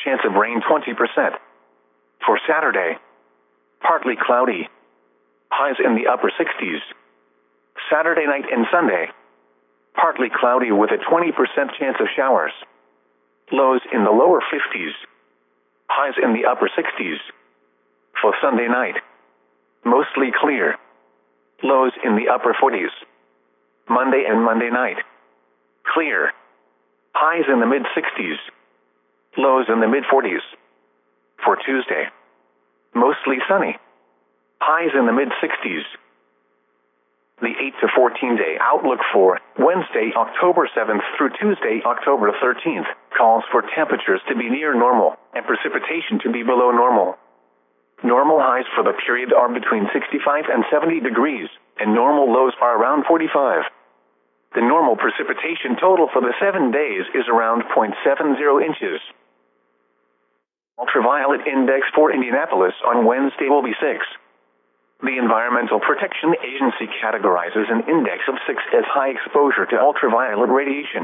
chance of rain 20%. For Saturday, partly cloudy. Highs in the upper 60s. Saturday night and Sunday, partly cloudy with a 20% chance of showers. Lows in the lower 50s. Highs in the upper 60s. For Sunday night, mostly clear. Lows in the upper 40s. Monday and Monday night, clear. Highs in the mid-60s. Lows in the mid-40s. For Tuesday, mostly sunny. Highs in the mid-60s. The 8 to 14 day outlook for Wednesday, October 7th through Tuesday, October 13th, calls for temperatures to be near normal and precipitation to be below normal. Normal highs for the period are between 65 and 70 degrees, and normal lows are around 45. The normal precipitation total for the 7 days is around 0.70 inches. Ultraviolet index for Indianapolis on Wednesday will be 6. The Environmental Protection Agency categorizes an index of 6 as high exposure to ultraviolet radiation.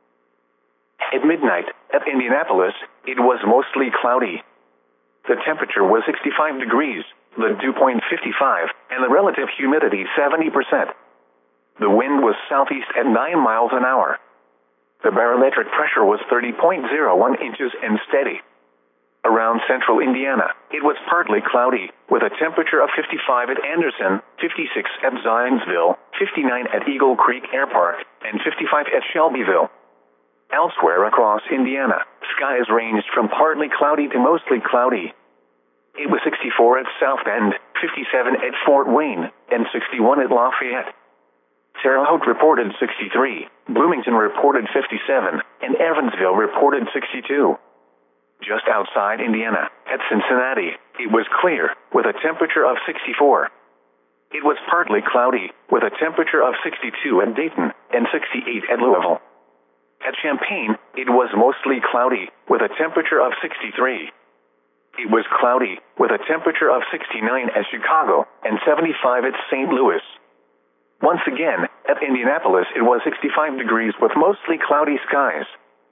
At midnight, at Indianapolis, it was mostly cloudy. The temperature was 65 degrees, the dew point 55, and the relative humidity 70%. The wind was southeast at 9 miles an hour. The barometric pressure was 30.01 inches and steady. Around central Indiana, it was partly cloudy, with a temperature of 55 at Anderson, 56 at Zionsville, 59 at Eagle Creek Air Park, and 55 at Shelbyville. Elsewhere across Indiana, skies ranged from partly cloudy to mostly cloudy. It was 64 at South Bend, 57 at Fort Wayne, and 61 at Lafayette. Terre Haute reported 63, Bloomington reported 57, and Evansville reported 62. Just outside Indiana, at Cincinnati, it was clear, with a temperature of 64. It was partly cloudy, with a temperature of 62 at Dayton, and 68 at Louisville. At Champaign, it was mostly cloudy, with a temperature of 63. It was cloudy, with a temperature of 69 at Chicago, and 75 at St. Louis. Once again, at Indianapolis it was 65 degrees with mostly cloudy skies.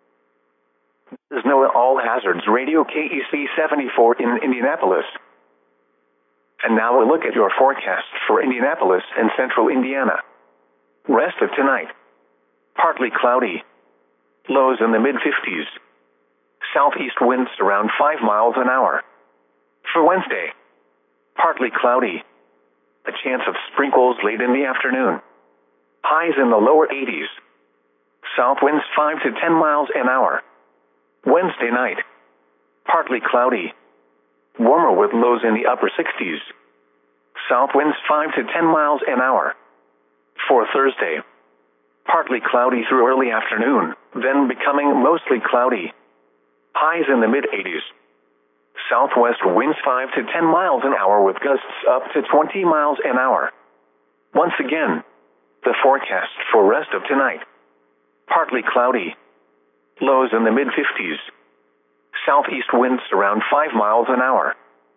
This is NOAA All Hazards Radio KEC 74 in Indianapolis. And now a look at your forecast for Indianapolis and central Indiana. Rest of tonight, partly cloudy. Lows in the mid-50s. Southeast winds around 5 miles an hour. For Wednesday, partly cloudy. A chance of sprinkles late in the afternoon. Highs in the lower 80s. South winds 5 to 10 miles an hour. Wednesday night, partly cloudy. Warmer with lows in the upper 60s. South winds 5 to 10 miles an hour. For Thursday, partly cloudy through early afternoon, then becoming mostly cloudy. Highs in the mid-80s. Southwest winds 5 to 10 miles an hour with gusts up to 20 miles an hour. Once again, the forecast for rest of tonight. Partly cloudy. Lows in the mid-50s. Southeast winds around 5 miles an hour.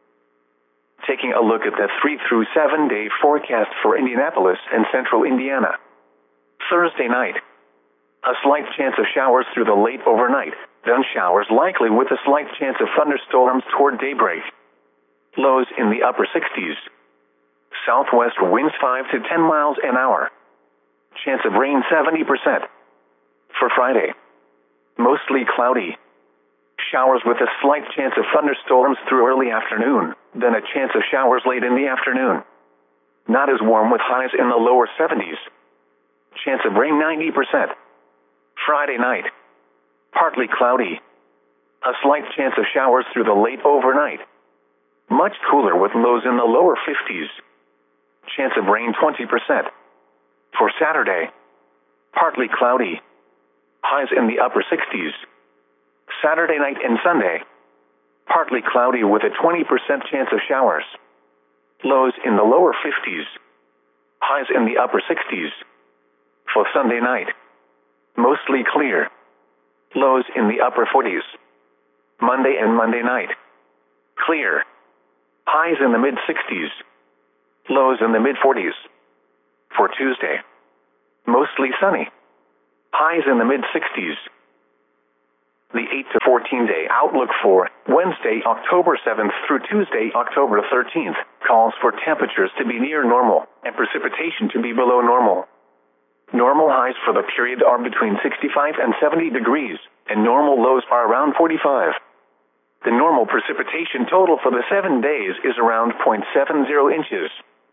Taking a look at the 3 through 7 day forecast for Indianapolis and central Indiana. Thursday night, a slight chance of showers through the late overnight, then showers likely with a slight chance of thunderstorms toward daybreak. Lows in the upper 60s. Southwest winds 5 to 10 miles an hour. Chance of rain 70%. For Friday, mostly cloudy. Showers with a slight chance of thunderstorms through early afternoon, then a chance of showers late in the afternoon. Not as warm with highs in the lower 70s. Chance of rain 90%. Friday night, partly cloudy. A slight chance of showers through the late overnight. Much cooler with lows in the lower 50s. Chance of rain 20%. For Saturday, partly cloudy. Highs in the upper 60s. Saturday night and Sunday, partly cloudy with a 20% chance of showers. Lows in the lower 50s. Highs in the upper 60s. For Sunday night, mostly clear. Lows in the upper 40s. Monday and Monday night, clear. Highs in the mid-60s. Lows in the mid-40s. For Tuesday, mostly sunny. Highs in the mid-60s. The 8 to 14-day outlook for Wednesday, October 7th through Tuesday, October 13th, calls for temperatures to be near normal and precipitation to be below normal. Normal highs for the period are between 65 and 70 degrees, and normal lows are around 45. The normal precipitation total for the 7 days is around 0.70 inches.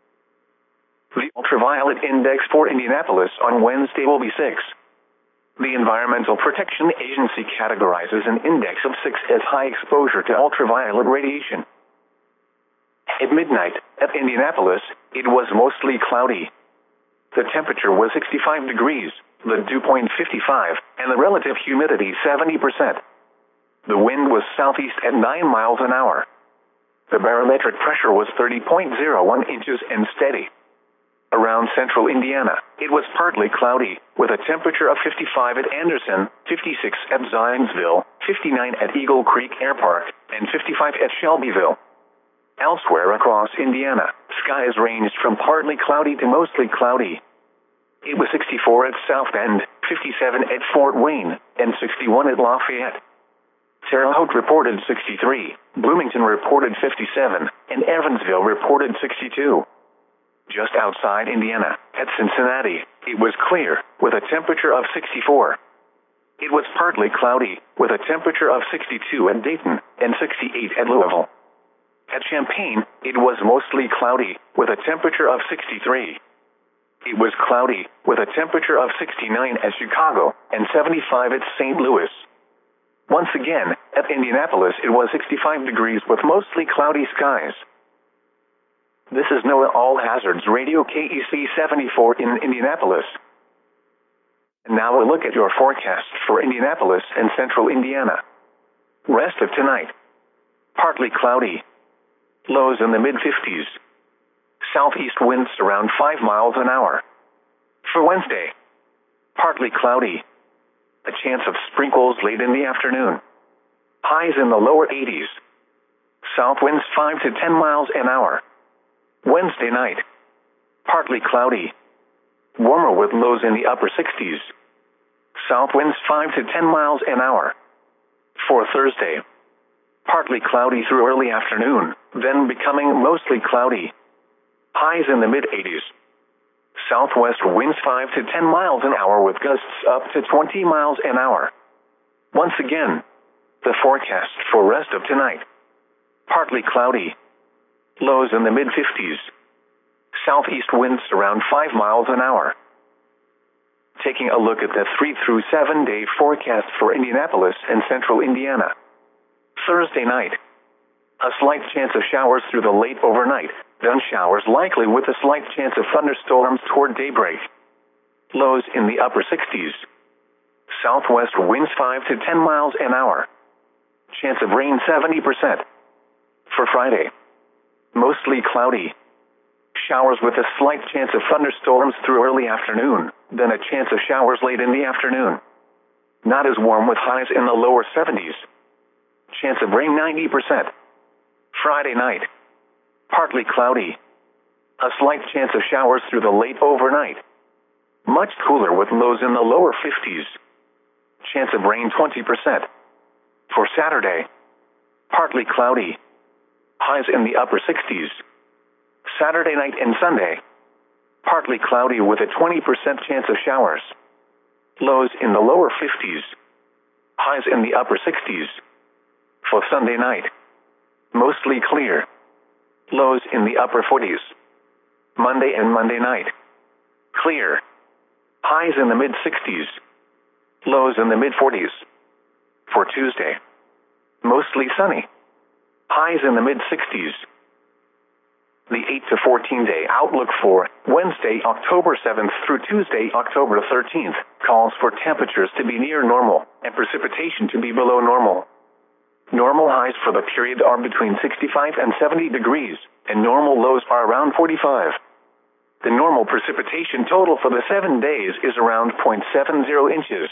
The ultraviolet index for Indianapolis on Wednesday will be 6. The Environmental Protection Agency categorizes an index of 6 as high exposure to ultraviolet radiation. At midnight, at Indianapolis, it was mostly cloudy. The temperature was 65 degrees, the dew point 55, and the relative humidity 70%. The wind was southeast at 9 miles an hour. The barometric pressure was 30.01 inches and steady. Around central Indiana, it was partly cloudy, with a temperature of 55 at Anderson, 56 at Zionsville, 59 at Eagle Creek Air Park, and 55 at Shelbyville. Elsewhere across Indiana, skies ranged from partly cloudy to mostly cloudy. It was 64 at South Bend, 57 at Fort Wayne, and 61 at Lafayette. Terre Haute reported 63, Bloomington reported 57, and Evansville reported 62. Just outside Indiana, at Cincinnati, it was clear, with a temperature of 64. It was partly cloudy, with a temperature of 62 at Dayton, and 68 at Louisville. At Champaign, it was mostly cloudy, with a temperature of 63. It was cloudy, with a temperature of 69 at Chicago, and 75 at St. Louis. Once again, at Indianapolis it was 65 degrees with mostly cloudy skies. This is NOAA All Hazards Radio KEC 74 in Indianapolis. And now a look at your forecast for Indianapolis and central Indiana. Rest of tonight. Partly cloudy. Lows in the mid-50s. Southeast winds around 5 miles an hour. For Wednesday. Partly cloudy. A chance of sprinkles late in the afternoon. Highs in the lower 80s. South winds 5 to 10 miles an hour. Wednesday night. Partly cloudy. Warmer with lows in the upper 60s. South winds 5 to 10 miles an hour. For Thursday. Partly cloudy through early afternoon, then becoming mostly cloudy. Highs in the mid-80s. Southwest winds 5 to 10 miles an hour with gusts up to 20 miles an hour. Once again, the forecast for rest of tonight. Partly cloudy. Lows in the mid-50s. Southeast winds around 5 miles an hour. Taking a look at the 3 through 7 day forecast for Indianapolis and central Indiana. Thursday night. A slight chance of showers through the late overnight, then showers likely with a slight chance of thunderstorms toward daybreak. Lows in the upper 60s. Southwest winds 5 to 10 miles an hour. Chance of rain 70%. For Friday. Mostly cloudy. Showers with a slight chance of thunderstorms through early afternoon, then a chance of showers late in the afternoon. Not as warm with highs in the lower 70s. Chance of rain 90%. Friday night. Partly cloudy. A slight chance of showers through the late overnight. Much cooler with lows in the lower 50s. Chance of rain 20%. For Saturday. Partly cloudy. Highs in the upper 60s. Saturday night and Sunday. Partly cloudy with a 20% chance of showers. Lows in the lower 50s. Highs in the upper 60s. For Sunday night. Mostly clear. Lows in the upper 40s. Monday and Monday night. Clear. Highs in the mid-60s. Lows in the mid-40s. For Tuesday. Mostly sunny. Highs in the mid-60s. The 8 to 14 day outlook for Wednesday, October 7th through Tuesday, October 13th, calls for temperatures to be near normal and precipitation to be below normal. Normal highs for the period are between 65 and 70 degrees, and normal lows are around 45. The normal precipitation total for the 7 days is around 0.70 inches.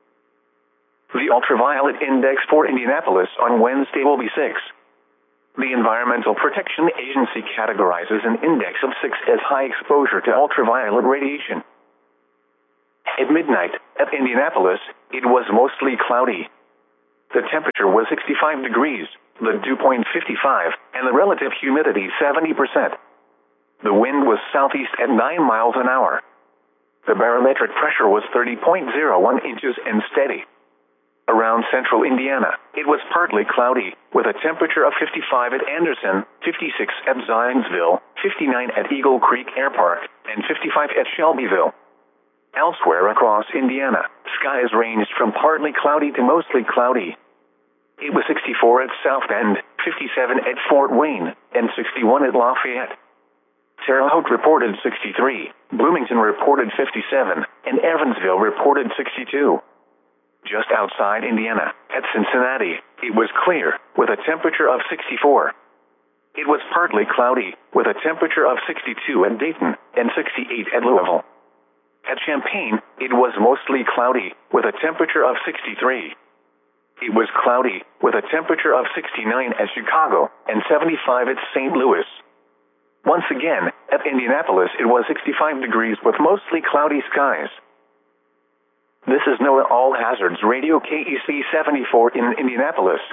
The ultraviolet index for Indianapolis on Wednesday will be 6. The Environmental Protection Agency categorizes an index of 6 as high exposure to ultraviolet radiation. At midnight, at Indianapolis, it was mostly cloudy. The temperature was 65 degrees, the dew point 55, and the relative humidity 70%. The wind was southeast at 9 miles an hour. The barometric pressure was 30.01 inches and steady. Around central Indiana, it was partly cloudy, with a temperature of 55 at Anderson, 56 at Zionsville, 59 at Eagle Creek Air Park, and 55 at Shelbyville. Elsewhere across Indiana, skies ranged from partly cloudy to mostly cloudy. It was 64 at South Bend, 57 at Fort Wayne, and 61 at Lafayette. Terre Haute reported 63, Bloomington reported 57, and Evansville reported 62. Just outside Indiana, at Cincinnati, it was clear, with a temperature of 64. It was partly cloudy, with a temperature of 62 at Dayton, and 68 at Louisville. At Champaign, it was mostly cloudy, with a temperature of 63. It was cloudy, with a temperature of 69 at Chicago, and 75 at St. Louis. Once again, at Indianapolis it was 65 degrees with mostly cloudy skies. This is NOAA All Hazards Radio KEC 74 in Indianapolis.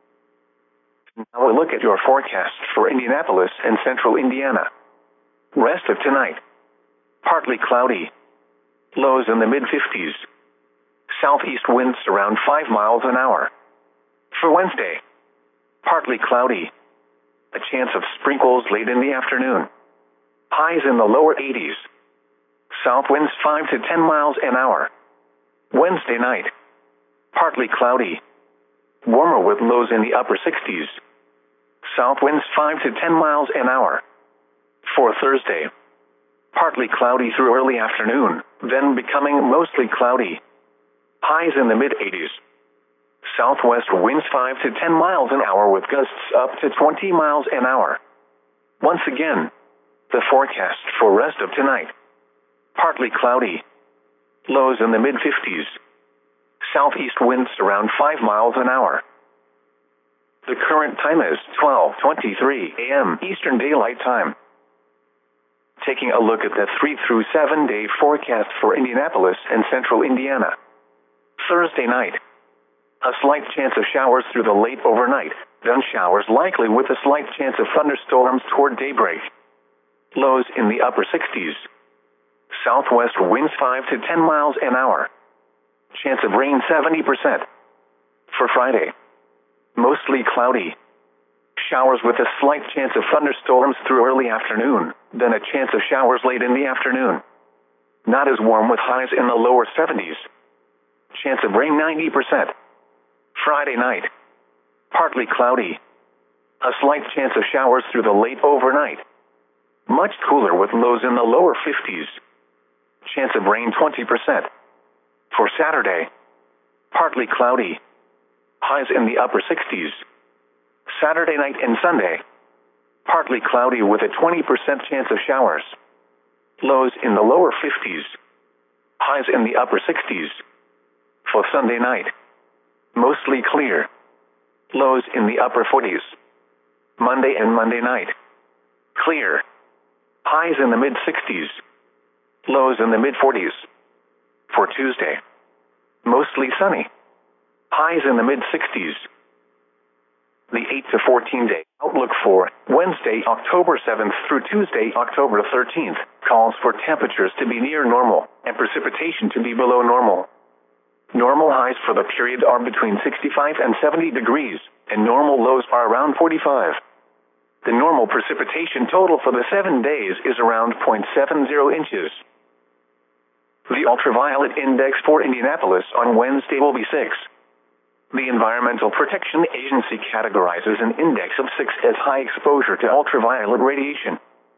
Now a look at your forecast for Indianapolis and central Indiana. Rest of tonight. Partly cloudy. Lows in the mid-50s. Southeast winds around 5 miles an hour. For Wednesday. Partly cloudy. A chance of sprinkles late in the afternoon. Highs in the lower 80s. South winds 5 to 10 miles an hour. Wednesday night. Partly cloudy. Warmer with lows in the upper 60s. South winds 5 to 10 miles an hour. For Thursday. Partly cloudy through early afternoon, then becoming mostly cloudy. Highs in the mid-80s. Southwest winds 5 to 10 miles an hour with gusts up to 20 miles an hour. Once again, the forecast for rest of tonight. Partly cloudy. Lows in the mid-50s. Southeast winds around 5 miles an hour. The current time is 12:23 a.m. Eastern Daylight Time. Taking a look at the 3 through 7 day forecast for Indianapolis and central Indiana. Thursday night. A slight chance of showers through the late overnight, then showers likely with a slight chance of thunderstorms toward daybreak. Lows in the upper 60s. Southwest winds 5 to 10 miles an hour. Chance of rain 70%. For Friday. Mostly cloudy. Showers with a slight chance of thunderstorms through early afternoon, then a chance of showers late in the afternoon. Not as warm with highs in the lower 70s. Chance of rain 90%. Friday night. Partly cloudy. A slight chance of showers through the late overnight. Much cooler with lows in the lower 50s. Chance of rain 20%. For Saturday. Partly cloudy. Highs in the upper 60s. Saturday night and Sunday. Partly cloudy with a 20% chance of showers. Lows in the lower 50s. Highs in the upper 60s. For Sunday night. Mostly clear. Lows in the upper 40s. Monday and Monday night. Clear. Highs in the mid-60s. Lows in the mid-40s. For Tuesday. Mostly sunny. Highs in the mid-60s. The 8 to 14 day outlook for Wednesday, October 7th through Tuesday, October 13th, calls for temperatures to be near normal and precipitation to be below normal. Normal highs for the period are between 65 and 70 degrees, and normal lows are around 45. The normal precipitation total for the 7 days is around 0.70 inches. The ultraviolet index for Indianapolis on Wednesday will be 6. The Environmental Protection Agency categorizes an index of 6 as high exposure to ultraviolet radiation.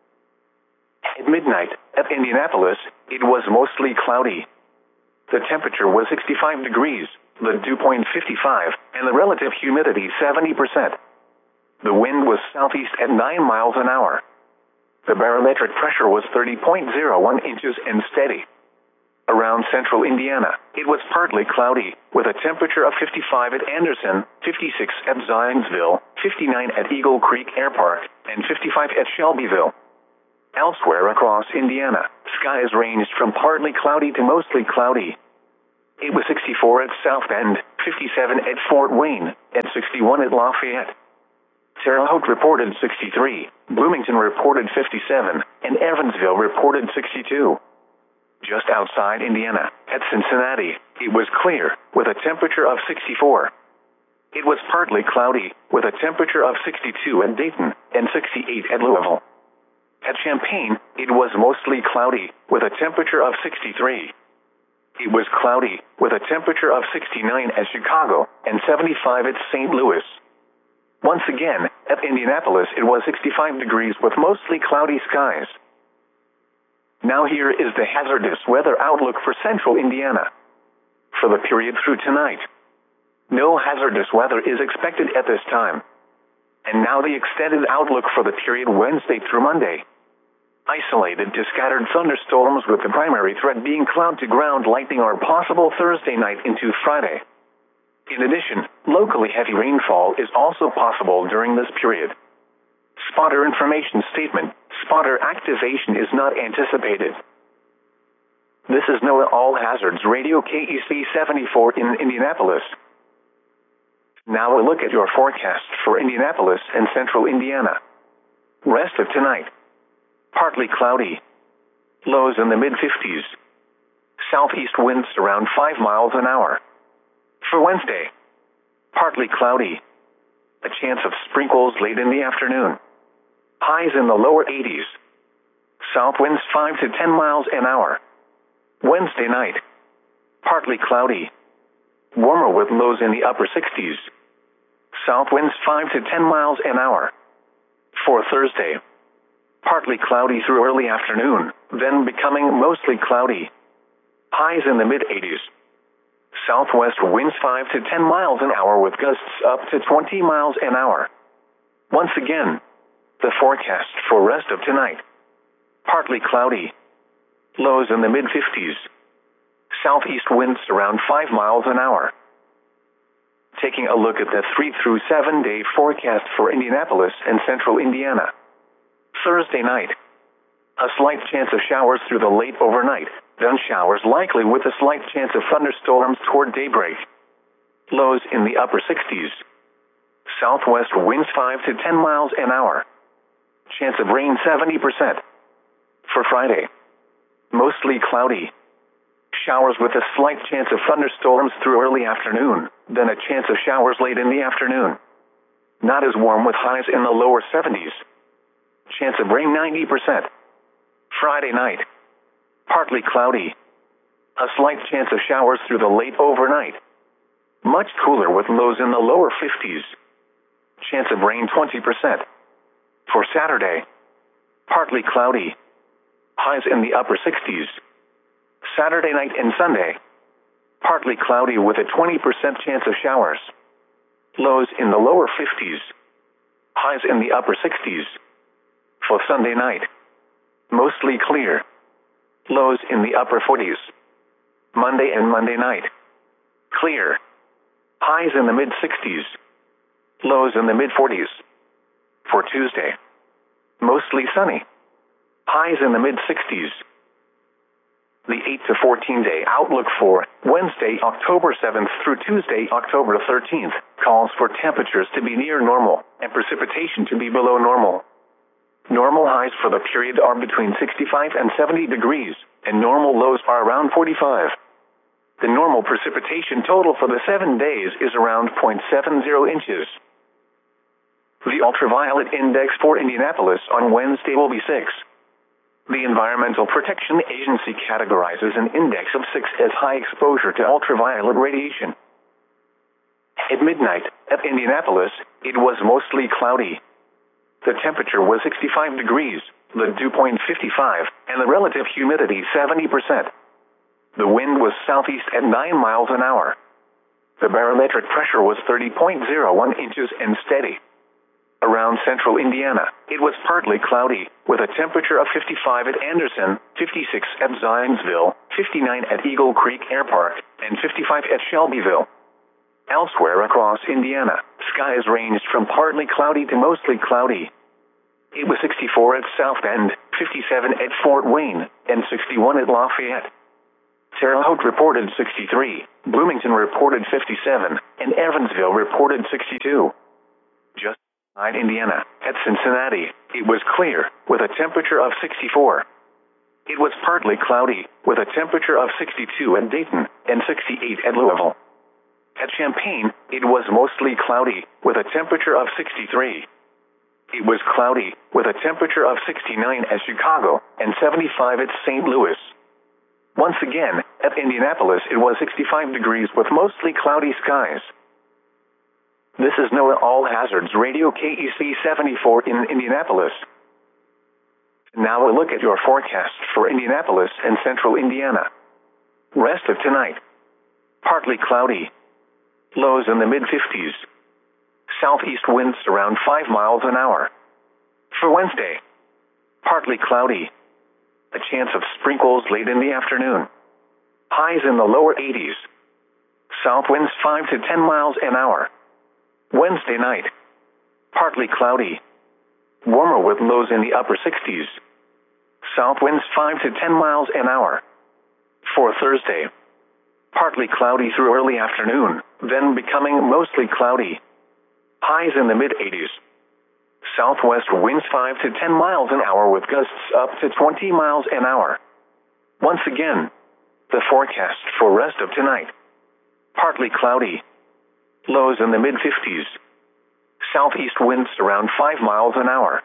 At midnight, at Indianapolis, it was mostly cloudy. The temperature was 65 degrees, the dew point 55, and the relative humidity 70%. The wind was southeast at 9 miles an hour. The barometric pressure was 30.01 inches and steady. Around central Indiana, it was partly cloudy, with a temperature of 55 at Anderson, 56 at Zionsville, 59 at Eagle Creek Air Park, and 55 at Shelbyville. Elsewhere across Indiana, skies ranged from partly cloudy to mostly cloudy. It was 64 at South Bend, 57 at Fort Wayne, and 61 at Lafayette. Terre Haute reported 63, Bloomington reported 57, and Evansville reported 62. Just outside Indiana, at Cincinnati, it was clear, with a temperature of 64. It was partly cloudy, with a temperature of 62 at Dayton, and 68 at Louisville. At Champaign, it was mostly cloudy, with a temperature of 63. It was cloudy, with a temperature of 69 at Chicago, and 75 at St. Louis. Once again, at Indianapolis it was 65 degrees with mostly cloudy skies. Now here is the hazardous weather outlook for central Indiana. For the period through tonight, no hazardous weather is expected at this time. And now the extended outlook for the period Wednesday through Monday. Isolated to scattered thunderstorms with the primary threat being cloud-to-ground lightning are possible Thursday night into Friday. In addition, locally heavy rainfall is also possible during this period. Spotter information statement: spotter activation is not anticipated. This is NOAA All Hazards Radio KEC 74 in Indianapolis. Now a look at your forecast for Indianapolis and central Indiana. Rest of tonight: partly cloudy. Lows in the mid-50s. Southeast winds around 5 miles an hour. For Wednesday, partly cloudy. A chance of sprinkles late in the afternoon. Highs in the lower 80s. South winds 5 to 10 miles an hour. Wednesday night, partly cloudy. Warmer with lows in the upper 60s. South winds 5 to 10 miles an hour. For Thursday, partly cloudy through early afternoon, then becoming mostly cloudy. Highs in the mid-80s. Southwest winds 5 to 10 miles an hour with gusts up to 20 miles an hour. Once again, the forecast for rest of tonight: partly cloudy. Lows in the mid-50s. Southeast winds around 5 miles an hour. Taking a look at the 3 through 7 day forecast for Indianapolis and central Indiana. Thursday night, a slight chance of showers through the late overnight, then showers likely with a slight chance of thunderstorms toward daybreak. Lows in the upper 60s. Southwest winds 5 to 10 miles an hour. Chance of rain 70%. For Friday, mostly cloudy. Showers with a slight chance of thunderstorms through early afternoon, then a chance of showers late in the afternoon. Not as warm with highs in the lower 70s. Chance of rain 90%. Friday night, partly cloudy. A slight chance of showers through the late overnight. Much cooler with lows in the lower 50s. Chance of rain 20%. For Saturday, partly cloudy. Highs in the upper 60s. Saturday night and Sunday, partly cloudy with a 20% chance of showers. Lows in the lower 50s. Highs in the upper 60s. For Sunday night, mostly clear. Lows in the upper 40s. Monday and Monday night, clear. Highs in the mid-60s. Lows in the mid-40s. For Tuesday, mostly sunny. Highs in the mid-60s. The 8 to 14 day outlook for Wednesday, October 7th through Tuesday, October 13th, calls for temperatures to be near normal and precipitation to be below normal. Normal highs for the period are between 65 and 70 degrees, and normal lows are around 45. The normal precipitation total for the 7 days is around 0.70 inches. The ultraviolet index for Indianapolis on Wednesday will be 6. The Environmental Protection Agency categorizes an index of 6 as high exposure to ultraviolet radiation. At midnight, at Indianapolis, it was mostly cloudy. The temperature was 65 degrees, the dew point 55, and the relative humidity 70%. The wind was southeast at 9 miles an hour. The barometric pressure was 30.01 inches and steady. Around central Indiana, it was partly cloudy, with a temperature of 55 at Anderson, 56 at Zionsville, 59 at Eagle Creek Air Park, and 55 at Shelbyville. Elsewhere across Indiana, skies ranged from partly cloudy to mostly cloudy. It was 64 at South Bend, 57 at Fort Wayne, and 61 at Lafayette. Terre Haute reported 63, Bloomington reported 57, and Evansville reported 62. Just outside Indiana, at Cincinnati, it was clear, with a temperature of 64. It was partly cloudy, with a temperature of 62 at Dayton, and 68 at Louisville. At Champaign, it was mostly cloudy, with a temperature of 63. It was cloudy, with a temperature of 69 at Chicago, and 75 at St. Louis. Once again, at Indianapolis it was 65 degrees with mostly cloudy skies. This is NOAA All Hazards Radio KEC 74 in Indianapolis. Now a look at your forecast for Indianapolis and central Indiana. Rest of tonight. Partly cloudy. Lows in the mid-50s. Southeast winds around 5 miles an hour. For Wednesday, partly cloudy. A chance of sprinkles late in the afternoon. Highs in the lower 80s. South winds 5 to 10 miles an hour. Wednesday night, partly cloudy. Warmer with lows in the upper 60s. South winds 5 to 10 miles an hour. For Thursday, partly cloudy through early afternoon, then becoming mostly cloudy. Highs in the mid-80s. Southwest winds 5 to 10 miles an hour with gusts up to 20 miles an hour. Once again, the forecast for rest of tonight. Partly cloudy. Lows in the mid-50s. Southeast winds around 5 miles an hour.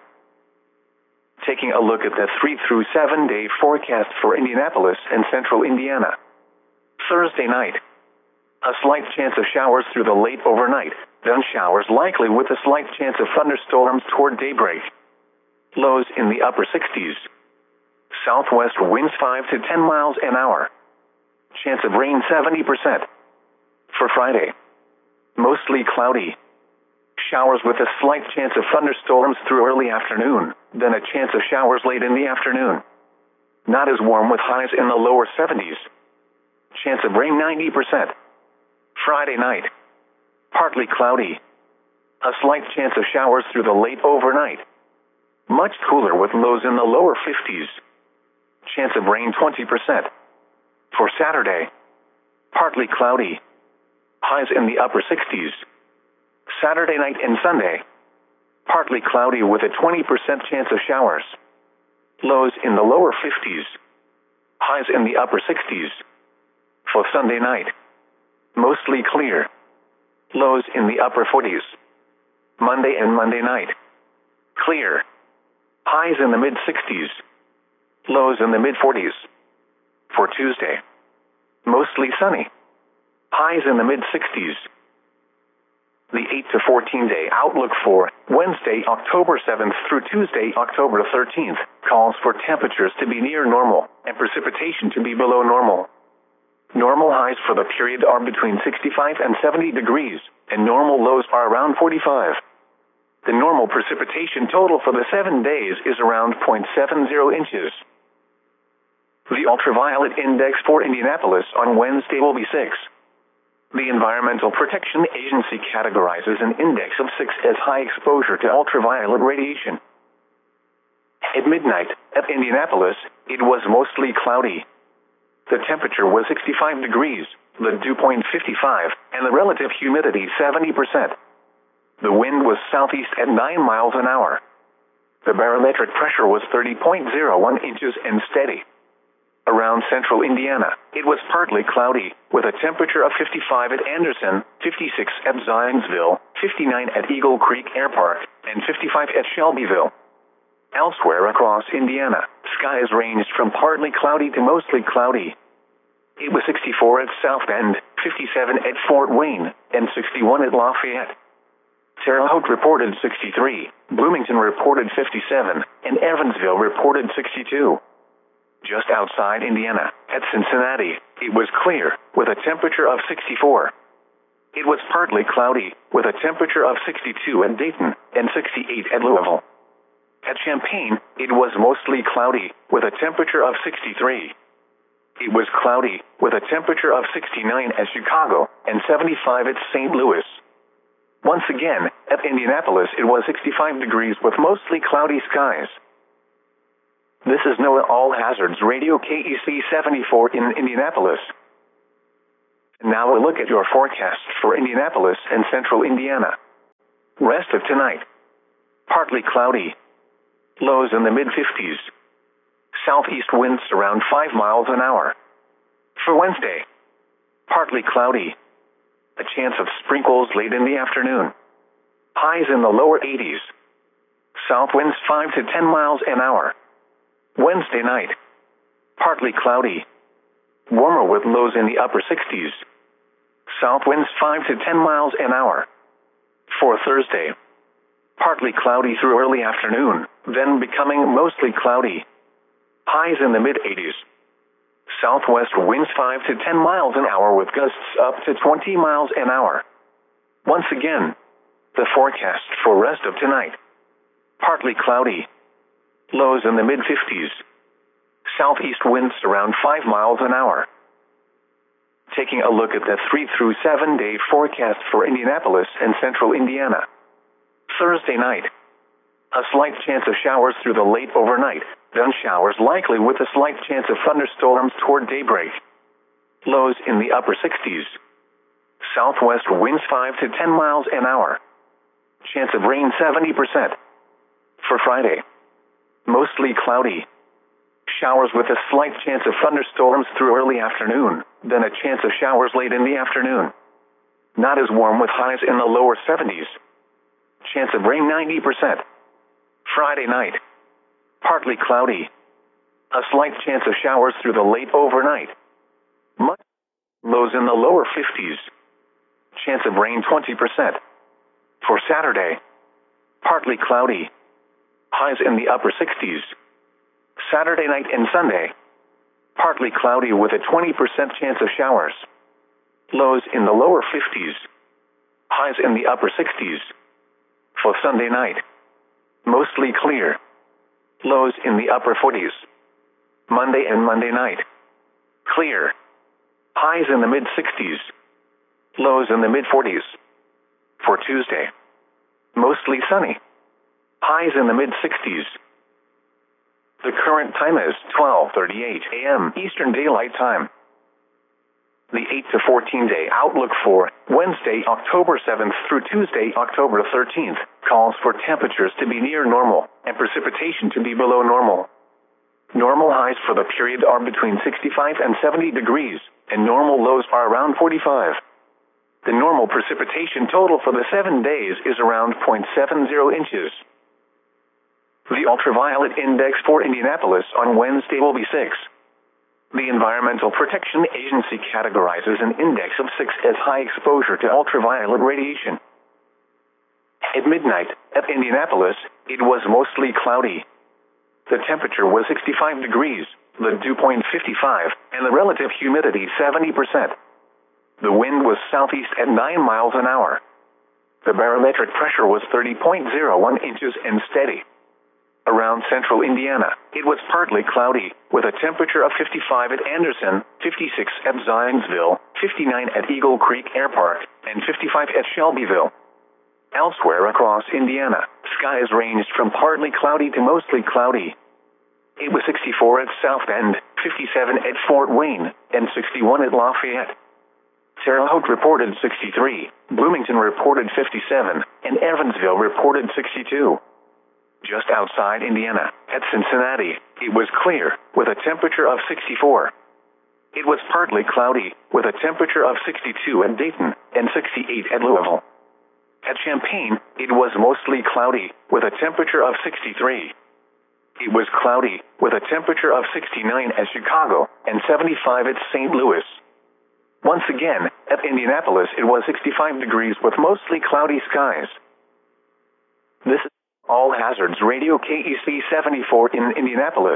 Taking a look at the 3 through 7 day forecast for Indianapolis and central Indiana. Thursday night. A slight chance of showers through the late overnight, then showers likely with a slight chance of thunderstorms toward daybreak. Lows in the upper 60s. Southwest winds 5 to 10 miles an hour. Chance of rain 70%. For Friday, mostly cloudy. Showers with a slight chance of thunderstorms through early afternoon, then a chance of showers late in the afternoon. Not as warm with highs in the lower 70s. Chance of rain 90%. Friday night, partly cloudy. A slight chance of showers through the late overnight. Much cooler with lows in the lower 50s. Chance of rain 20%. For Saturday, partly cloudy. Highs in the upper 60s. Saturday night and Sunday, partly cloudy with a 20% chance of showers. Lows in the lower 50s. Highs in the upper 60s. For Sunday night, mostly clear. Lows in the upper 40s. Monday and Monday night, clear. Highs in the mid-60s. Lows in the mid-40s. For Tuesday, mostly sunny. Highs in the mid-60s. The 8 to 14 day outlook for Wednesday, October 7th through Tuesday, October 13th, calls for temperatures to be near normal and precipitation to be below normal. Normal highs for the period are between 65 and 70 degrees, and normal lows are around 45. The normal precipitation total for the 7 days is around 0.70 inches. The ultraviolet index for Indianapolis on Wednesday will be 6. The Environmental Protection Agency categorizes an index of 6 as high exposure to ultraviolet radiation. At midnight, at Indianapolis, it was mostly cloudy. The temperature was 65 degrees, the dew point 55, and the relative humidity 70%. The wind was southeast at 9 miles an hour. The barometric pressure was 30.01 inches and steady. Around central Indiana, it was partly cloudy, with a temperature of 55 at Anderson, 56 at Zionsville, 59 at Eagle Creek Air Park, and 55 at Shelbyville. Elsewhere across Indiana, skies ranged from partly cloudy to mostly cloudy. It was 64 at South Bend, 57 at Fort Wayne, and 61 at Lafayette. Terre Haute reported 63, Bloomington reported 57, and Evansville reported 62. Just outside Indiana, at Cincinnati, it was clear, with a temperature of 64. It was partly cloudy, with a temperature of 62 at Dayton, and 68 at Louisville. At Champaign, it was mostly cloudy, with a temperature of 63. It was cloudy, with a temperature of 69 at Chicago, and 75 at St. Louis. Once again, at Indianapolis it was 65 degrees with mostly cloudy skies. This is NOAA All Hazards Radio KEC 74 in Indianapolis. Now a look at your forecast for Indianapolis and central Indiana. Rest of tonight. Partly cloudy. Lows in the mid-50s. Southeast winds around 5 miles an hour. For Wednesday. Partly cloudy. A chance of sprinkles late in the afternoon. Highs in the lower 80s. South winds 5 to 10 miles an hour. Wednesday night. Partly cloudy. Warmer with lows in the upper 60s. South winds 5 to 10 miles an hour. For Thursday. Partly cloudy through early afternoon, then becoming mostly cloudy. Highs in the mid-80s. Southwest winds 5 to 10 miles an hour with gusts up to 20 miles an hour. Once again, the forecast for rest of tonight. Partly cloudy. Lows in the mid-50s. Southeast winds around 5 miles an hour. Taking a look at the 3 through 7 day forecast for Indianapolis and central Indiana. Thursday night. A slight chance of showers through the late overnight, then showers likely with a slight chance of thunderstorms toward daybreak. Lows in the upper 60s. Southwest winds 5 to 10 miles an hour. Chance of rain 70%. For Friday. Mostly cloudy. Showers with a slight chance of thunderstorms through early afternoon, then a chance of showers late in the afternoon. Not as warm with highs in the lower 70s. Chance of rain 90%. Friday night. Partly cloudy. A slight chance of showers through the late overnight. Lows in the lower 50s. Chance of rain 20%. For Saturday. Partly cloudy. Highs in the upper 60s. Saturday night and Sunday. Partly cloudy with a 20% chance of showers. Lows in the lower 50s. Highs in the upper 60s. For Sunday night. Mostly clear. Lows in the upper 40s. Monday and Monday night. Clear. Highs in the mid-60s. Lows in the mid-40s. For Tuesday. Mostly sunny. Highs in the mid-60s. The current time is 12:38 a.m. Eastern Daylight Time. The 8 to 14 day outlook for Wednesday, October 7th through Tuesday, October 13th, calls for temperatures to be near normal and precipitation to be below normal. Normal highs for the period are between 65 and 70 degrees, and normal lows are around 45. The normal precipitation total for the 7 days is around 0.70 inches. The ultraviolet index for Indianapolis on Wednesday will be 6. The Environmental Protection Agency categorizes an index of 6 as high exposure to ultraviolet radiation. At midnight, at Indianapolis, it was mostly cloudy. The temperature was 65 degrees, the dew point 55, and the relative humidity 70%. The wind was southeast at 9 miles an hour. The barometric pressure was 30.01 inches and steady. Around central Indiana, it was partly cloudy, with a temperature of 55 at Anderson, 56 at Zionsville, 59 at Eagle Creek Air Park, and 55 at Shelbyville. Elsewhere across Indiana, skies ranged from partly cloudy to mostly cloudy. It was 64 at South Bend, 57 at Fort Wayne, and 61 at Lafayette. Terre Haute reported 63, Bloomington reported 57, and Evansville reported 62. Just outside Indiana, at Cincinnati, it was clear, with a temperature of 64. It was partly cloudy, with a temperature of 62 at Dayton, and 68 at Louisville. At Champaign, it was mostly cloudy, with a temperature of 63. It was cloudy, with a temperature of 69 at Chicago, and 75 at St. Louis. Once again, at Indianapolis it was 65 degrees with mostly cloudy skies. This is All Hazards Radio KEC 74 in Indianapolis.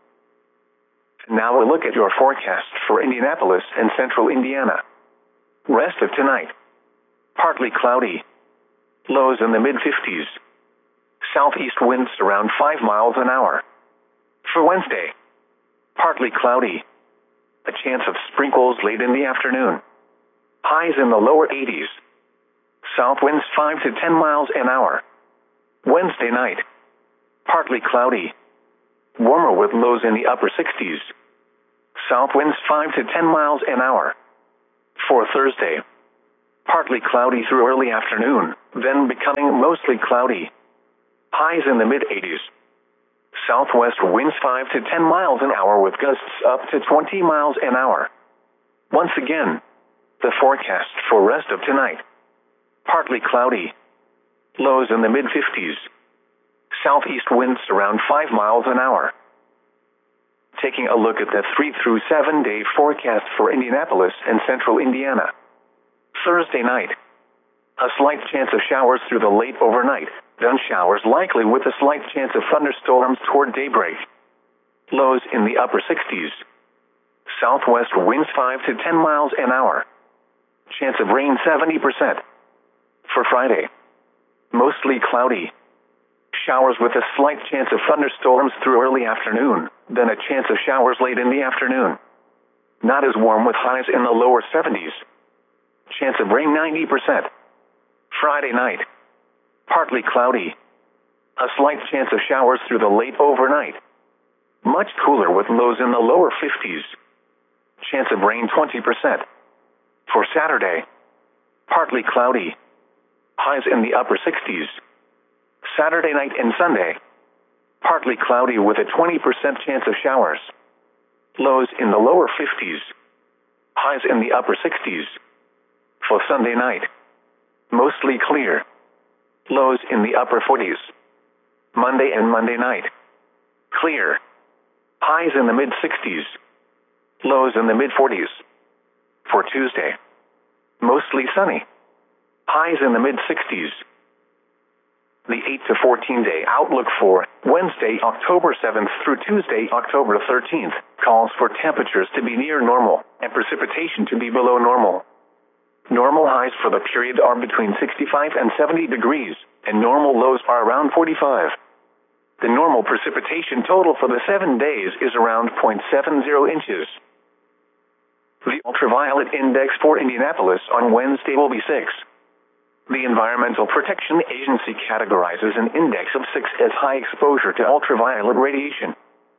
Now a look at your forecast for Indianapolis and central Indiana. Rest of tonight. Partly cloudy. Lows in the mid-50s. Southeast winds around 5 miles an hour. For Wednesday. Partly cloudy. A chance of sprinkles late in the afternoon. Highs in the lower 80s. South winds 5 to 10 miles an hour. Wednesday night. Partly cloudy. Warmer with lows in the upper 60s. South winds 5 to 10 miles an hour. For Thursday, partly cloudy through early afternoon, then becoming mostly cloudy. Highs in the mid-80s. Southwest winds 5 to 10 miles an hour with gusts up to 20 miles an hour. Once again, the forecast for rest of tonight. Partly cloudy. Lows in the mid-50s. Southeast winds around 5 miles an hour. Taking a look at the 3 through 7 day forecast for Indianapolis and central Indiana. Thursday night. A slight chance of showers through the late overnight, then showers likely with a slight chance of thunderstorms toward daybreak. Lows in the upper 60s. Southwest winds 5 to 10 miles an hour. Chance of rain 70%. For Friday, mostly cloudy. Showers with a slight chance of thunderstorms through early afternoon, then a chance of showers late in the afternoon. Not as warm with highs in the lower 70s. Chance of rain 90%. Friday night, partly cloudy. A slight chance of showers through the late overnight. Much cooler with lows in the lower 50s. Chance of rain 20%. For Saturday, partly cloudy. Highs in the upper 60s. Saturday night and Sunday, partly cloudy with a 20% chance of showers. Lows in the lower 50s. Highs in the upper 60s. For Sunday night, mostly clear. Lows in the upper 40s. Monday and Monday night, clear. Highs in the mid-60s. Lows in the mid-40s. For Tuesday, mostly sunny. Highs in the mid-60s. The 8 to 14 day outlook for Wednesday, October 7th through Tuesday, October 13th, calls for temperatures to be near normal and precipitation to be below normal. Normal highs for the period are between 65 and 70 degrees, and normal lows are around 45. The normal precipitation total for the 7 days is around 0.70 inches. The ultraviolet index for Indianapolis on Wednesday will be 6. The Environmental Protection Agency categorizes an index of 6 as high exposure to ultraviolet radiation.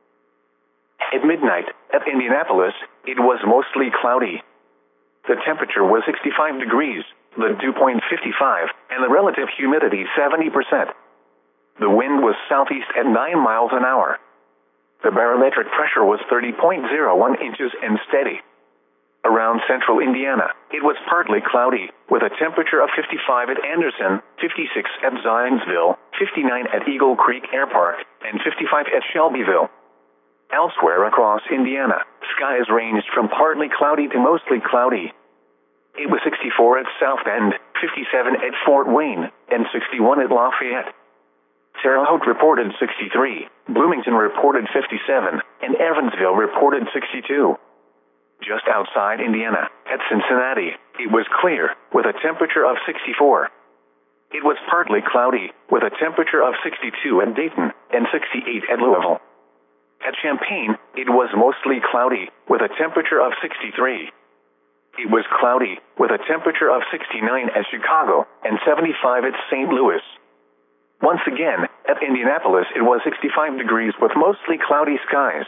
At midnight, at Indianapolis, it was mostly cloudy. The temperature was 65 degrees, the dew point 55, and the relative humidity 70%. The wind was southeast at 9 miles an hour. The barometric pressure was 30.01 inches and steady. Around central Indiana, it was partly cloudy, with a temperature of 55 at Anderson, 56 at Zionsville, 59 at Eagle Creek Air Park, and 55 at Shelbyville. Elsewhere across Indiana, skies ranged from partly cloudy to mostly cloudy. It was 64 at South Bend, 57 at Fort Wayne, and 61 at Lafayette. Terre Haute reported 63, Bloomington reported 57, and Evansville reported 62. Just outside Indiana, at Cincinnati, it was clear, with a temperature of 64. It was partly cloudy, with a temperature of 62 at Dayton, and 68 at Louisville. At Champaign, it was mostly cloudy, with a temperature of 63. It was cloudy, with a temperature of 69 at Chicago, and 75 at St. Louis. Once again, at Indianapolis it was 65 degrees with mostly cloudy skies.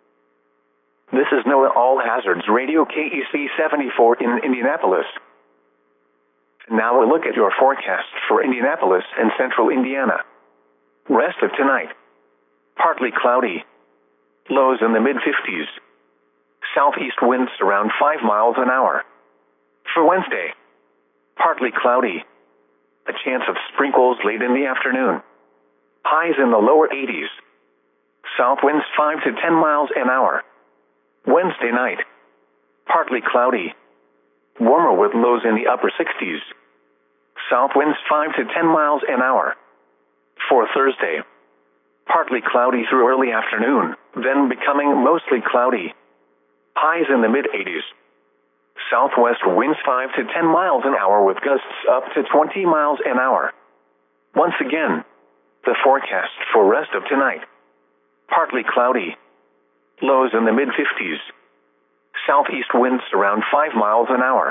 This is NOAA All Hazards Radio KEC 74 in Indianapolis. Now a look at your forecast for Indianapolis and central Indiana. Rest of tonight. Partly cloudy. Lows in the mid-50s. Southeast winds around 5 miles an hour. For Wednesday, partly cloudy. A chance of sprinkles late in the afternoon. Highs in the lower 80s. South winds 5 to 10 miles an hour. Wednesday night, partly cloudy. Warmer with lows in the upper 60s. South winds 5 to 10 miles an hour. For Thursday, partly cloudy through early afternoon, then becoming mostly cloudy. Highs in the mid-80s. Southwest winds 5 to 10 miles an hour with gusts up to 20 miles an hour. Once again, the forecast for rest of tonight. Partly cloudy. Lows in the mid-50s. Southeast winds around 5 miles an hour.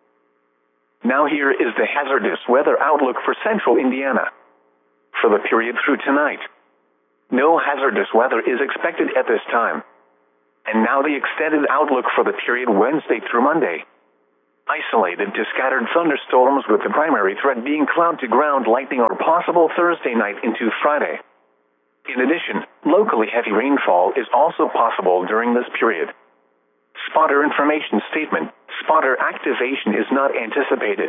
Now here is the hazardous weather outlook for central Indiana. For the period through tonight. No hazardous weather is expected at this time. And now the extended outlook for the period Wednesday through Monday. Isolated to scattered thunderstorms with the primary threat being cloud-to-ground lightning or possible Thursday night into Friday. In addition, locally heavy rainfall is also possible during this period. Spotter information statement: spotter activation is not anticipated.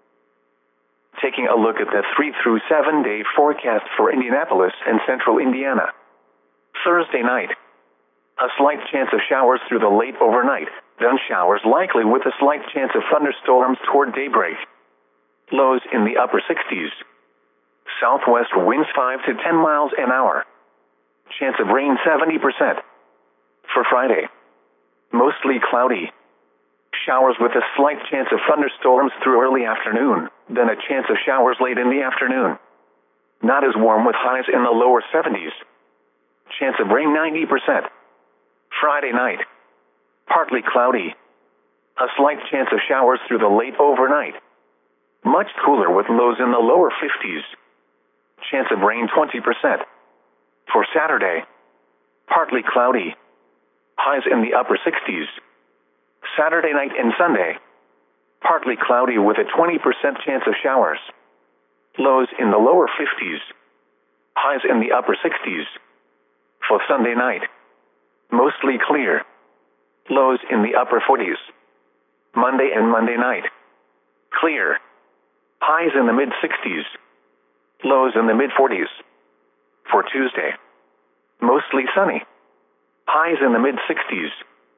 Taking a look at the 3 through 7 day forecast for Indianapolis and central Indiana. Thursday night. A slight chance of showers through the late overnight, then showers likely with a slight chance of thunderstorms toward daybreak. Lows in the upper 60s. Southwest winds 5 to 10 miles an hour. Chance of rain 70%. For Friday. Mostly cloudy. Showers with a slight chance of thunderstorms through early afternoon, then a chance of showers late in the afternoon. Not as warm with highs in the lower 70s. Chance of rain 90%. Friday night. Partly cloudy. A slight chance of showers through the late overnight. Much cooler with lows in the lower 50s. Chance of rain 20%. For Saturday. Partly cloudy. Highs in the upper 60s. Saturday night and Sunday. Partly cloudy with a 20% chance of showers. Lows in the lower 50s. Highs in the upper 60s. For Sunday night. Mostly clear. Lows in the upper 40s. Monday and Monday night. Clear. Highs in the mid-60s. Lows in the mid-40s. For Tuesday. Mostly sunny. Highs in the mid-60s.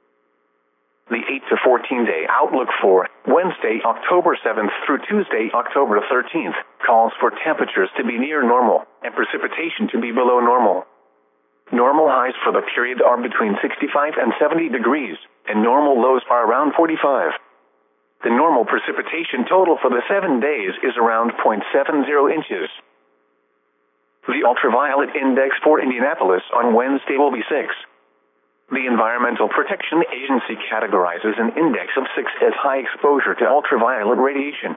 The 8 to 14 day outlook for Wednesday, October 7th through Tuesday, October 13th, calls for temperatures to be near normal and precipitation to be below normal. Normal highs for the period are between 65 and 70 degrees, and normal lows are around 45. The normal precipitation total for the 7 days is around 0.70 inches. The ultraviolet index for Indianapolis on Wednesday will be 6. The Environmental Protection Agency categorizes an index of 6 as high exposure to ultraviolet radiation.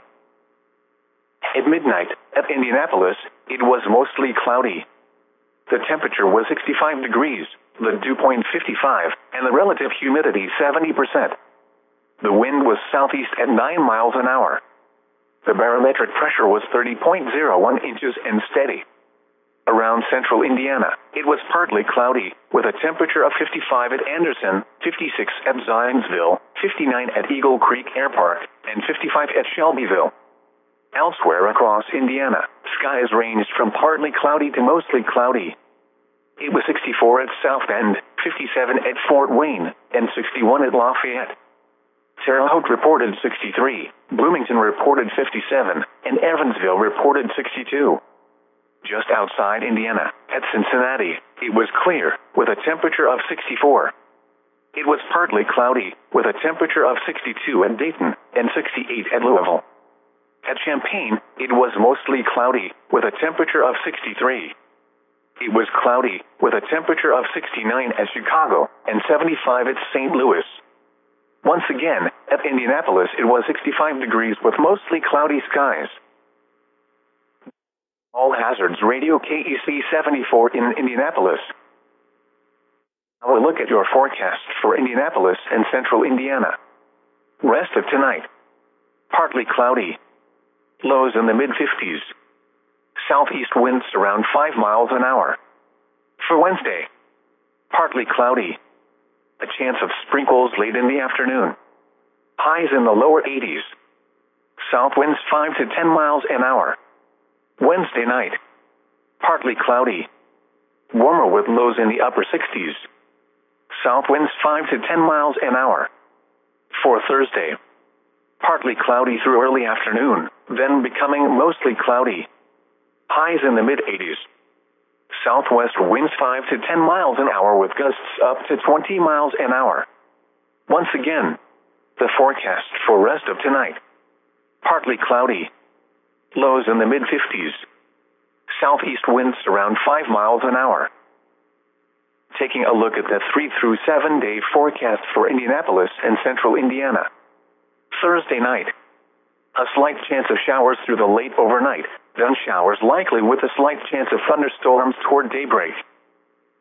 At midnight, at Indianapolis, it was mostly cloudy. The temperature was 65 degrees, the dew point 55, and the relative humidity 70%. The wind was southeast at 9 miles an hour. The barometric pressure was 30.01 inches and steady. Around central Indiana, it was partly cloudy, with a temperature of 55 at Anderson, 56 at Zionsville, 59 at Eagle Creek Air Park, and 55 at Shelbyville. Elsewhere across Indiana, skies ranged from partly cloudy to mostly cloudy. It was 64 at South Bend, 57 at Fort Wayne, and 61 at Lafayette. Terre Haute reported 63, Bloomington reported 57, and Evansville reported 62. Just outside Indiana, at Cincinnati, it was clear, with a temperature of 64. It was partly cloudy, with a temperature of 62 at Dayton, and 68 at Louisville. At Champaign, it was mostly cloudy, with a temperature of 63. It was cloudy, with a temperature of 69 at Chicago, and 75 at St. Louis. Once again, at Indianapolis it was 65 degrees with mostly cloudy skies. All hazards radio KEC 74 in Indianapolis. Now a look at your forecast for Indianapolis and central Indiana. Rest of tonight. Partly cloudy. Lows in the mid-50s. Southeast winds around 5 miles an hour. For Wednesday. Partly cloudy. A chance of sprinkles late in the afternoon. Highs in the lower 80s. South winds 5 to 10 miles an hour. Wednesday night. Partly cloudy. Warmer with lows in the upper 60s. South winds 5 to 10 miles an hour. For Thursday. Partly cloudy through early afternoon, then becoming mostly cloudy. Highs in the mid-80s. Southwest winds 5 to 10 miles an hour with gusts up to 20 miles an hour. Once again, the forecast for rest of tonight. Partly cloudy. Lows in the mid-50s. Southeast winds around 5 miles an hour. Taking a look at the 3 through 7 day forecast for Indianapolis and central Indiana. Thursday night. A slight chance of showers through the late overnight, then showers likely with a slight chance of thunderstorms toward daybreak.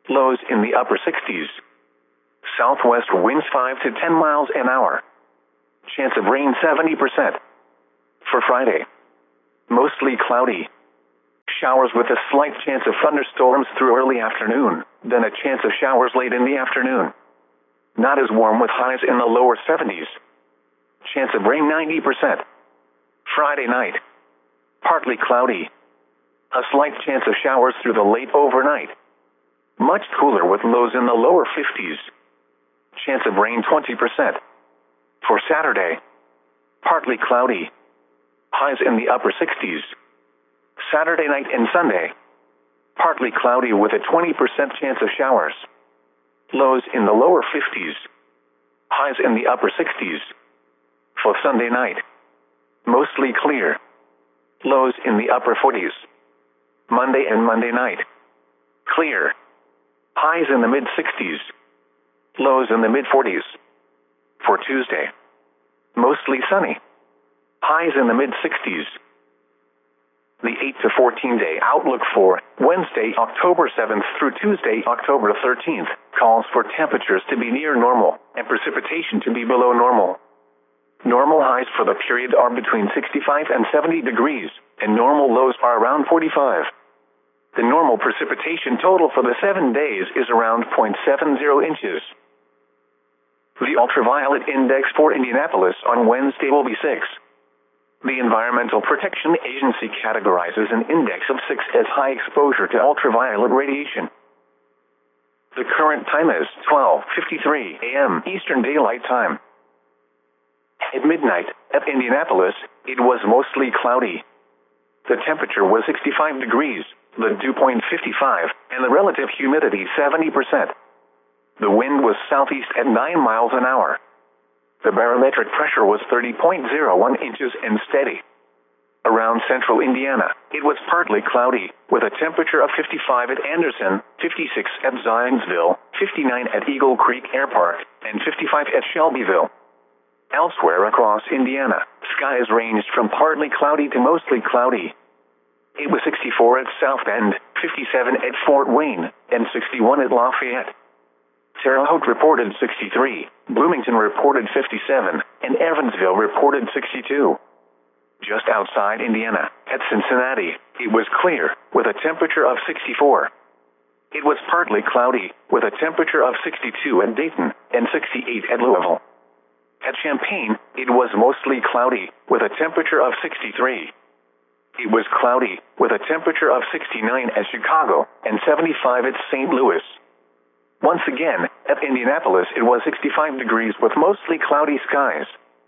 Lows in the upper 60s. Southwest winds 5 to 10 miles an hour. Chance of rain 70%. For Friday, mostly cloudy. Showers with a slight chance of thunderstorms through early afternoon, then a chance of showers late in the afternoon. Not as warm with highs in the lower 70s. Chance of rain 90%. Friday night, partly cloudy. A slight chance of showers through the late overnight. Much cooler with lows in the lower 50s. Chance of rain 20%. For Saturday, partly cloudy. Highs in the upper 60s. Saturday night and Sunday, partly cloudy with a 20% chance of showers. Lows in the lower 50s. Highs in the upper 60s. For Sunday night, mostly clear. Lows in the upper 40s. Monday and Monday night, clear. Highs in the mid 60s. Lows in the mid 40s. For Tuesday, mostly sunny. Highs in the mid 60s. The 8 to 14 day outlook for Wednesday, October 7th through Tuesday, October 13th, calls for temperatures to be near normal and precipitation to be below normal. Normal highs for the period are between 65 and 70 degrees, and normal lows are around 45. The normal precipitation total for the 7 days is around 0.70 inches. The ultraviolet index for Indianapolis on Wednesday will be 6. The Environmental Protection Agency categorizes an index of 6 as high exposure to ultraviolet radiation. The current time is 12:53 a.m. Eastern Daylight Time. At midnight, at Indianapolis, it was mostly cloudy. The temperature was 65 degrees, the dew point 55, and the relative humidity 70%. The wind was southeast at 9 miles an hour. The barometric pressure was 30.01 inches and steady. Around central Indiana, it was partly cloudy, with a temperature of 55 at Anderson, 56 at Zionsville, 59 at Eagle Creek Air Park, and 55 at Shelbyville. Elsewhere across Indiana, skies ranged from partly cloudy to mostly cloudy. It was 64 at South Bend, 57 at Fort Wayne, and 61 at Lafayette. Terre Haute reported 63, Bloomington reported 57, and Evansville reported 62. Just outside Indiana, at Cincinnati, it was clear, with a temperature of 64. It was partly cloudy, with a temperature of 62 at Dayton, and 68 at Louisville. At Champaign, it was mostly cloudy, with a temperature of 63. It was cloudy, with a temperature of 69 at Chicago, and 75 at St. Louis. Once again, at Indianapolis it was 65 degrees with mostly cloudy skies.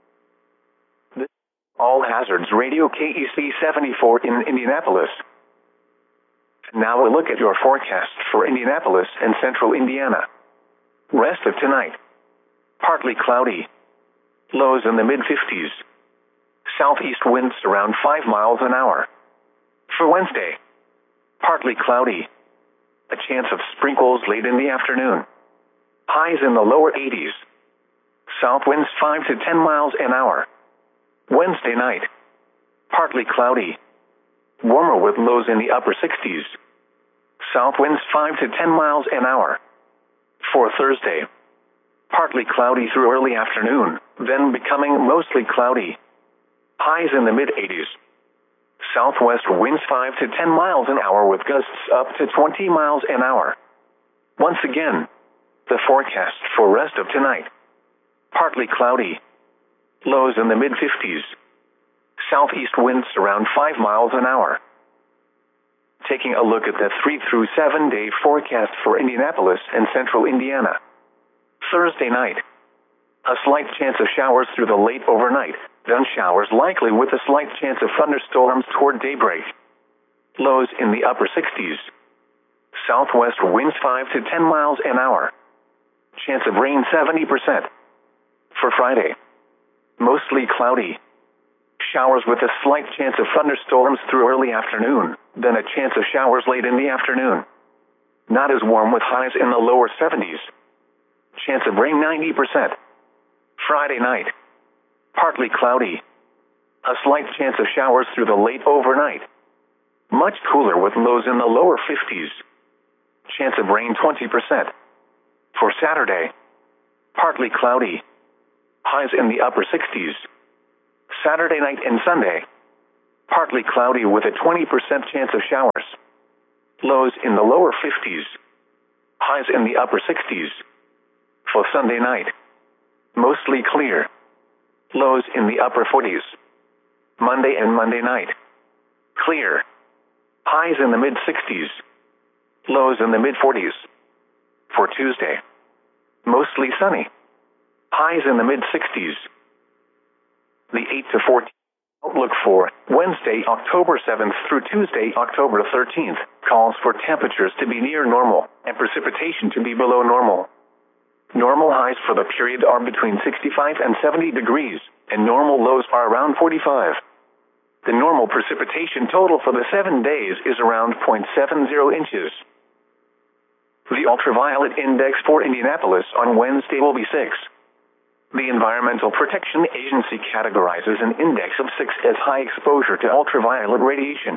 All Hazards Radio KEC 74 in Indianapolis. Now a look at your forecast for Indianapolis and central Indiana. Rest of tonight, partly cloudy. Lows in the mid-50s. Southeast winds around 5 miles an hour. For Wednesday, partly cloudy. A chance of sprinkles late in the afternoon. Highs in the lower 80s. South winds 5 to 10 miles an hour. Wednesday night, partly cloudy. Warmer with lows in the upper 60s. South winds 5 to 10 miles an hour. For Thursday, partly cloudy through early afternoon, then becoming mostly cloudy. Highs in the mid-80s. Southwest winds 5 to 10 miles an hour with gusts up to 20 miles an hour. Once again, the forecast for rest of tonight. Partly cloudy. Lows in the mid-50s. Southeast winds around 5 miles an hour. Taking a look at the 3 through 7 day forecast for Indianapolis and central Indiana. Thursday night, a slight chance of showers through the late overnight, then showers likely with a slight chance of thunderstorms toward daybreak. Lows in the upper 60s. Southwest winds 5 to 10 miles an hour. Chance of rain 70%. For Friday, mostly cloudy. Showers with a slight chance of thunderstorms through early afternoon, then a chance of showers late in the afternoon. Not as warm with highs in the lower 70s. Chance of rain 90%. Friday night, partly cloudy. A slight chance of showers through the late overnight. Much cooler with lows in the lower 50s. Chance of rain 20%. For Saturday, partly cloudy. Highs in the upper 60s. Saturday night and Sunday, partly cloudy with a 20% chance of showers. Lows in the lower 50s. Highs in the upper 60s. For Sunday night, mostly clear. Lows in the upper 40s. Monday and Monday night, clear. Highs in the mid 60s. Lows in the mid 40s. For Tuesday, mostly sunny. Highs in the mid 60s. The 8 to 14 outlook for Wednesday, October 7th through Tuesday, October 13th, calls for temperatures to be near normal and precipitation to be below normal. Normal highs for the period are between 65 and 70 degrees, and normal lows are around 45. The normal precipitation total for the 7 days is around 0.70 inches. The ultraviolet index for Indianapolis on Wednesday will be 6. The Environmental Protection Agency categorizes an index of 6 as high exposure to ultraviolet radiation.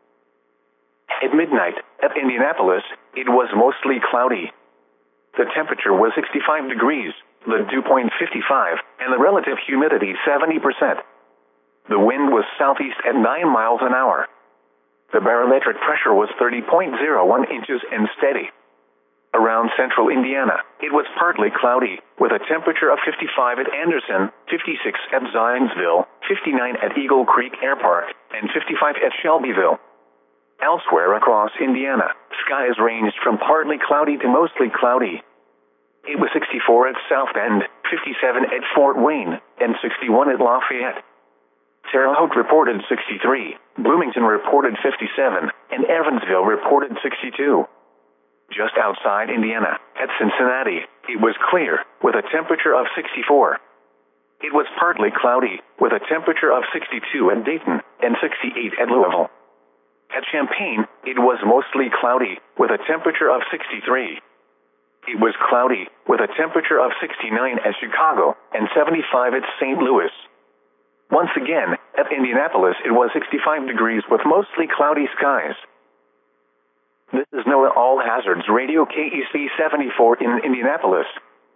At midnight, at Indianapolis, it was mostly cloudy. The temperature was 65 degrees, the dew point 55, and the relative humidity 70%. The wind was southeast at 9 miles an hour. The barometric pressure was 30.01 inches and steady. Around central Indiana, it was partly cloudy, with a temperature of 55 at Anderson, 56 at Zionsville, 59 at Eagle Creek Air Park, and 55 at Shelbyville. Elsewhere across Indiana, skies ranged from partly cloudy to mostly cloudy. It was 64 at South Bend, 57 at Fort Wayne, and 61 at Lafayette. Terre Haute reported 63, Bloomington reported 57, and Evansville reported 62. Just outside Indiana, at Cincinnati, it was clear, with a temperature of 64. It was partly cloudy, with a temperature of 62 at Dayton, and 68 at Louisville. At Champaign, it was mostly cloudy, with a temperature of 63. It was cloudy, with a temperature of 69 at Chicago, and 75 at St. Louis. Once again, at Indianapolis it was 65 degrees with mostly cloudy skies. This is NOAA All Hazards Radio KEC 74 in Indianapolis.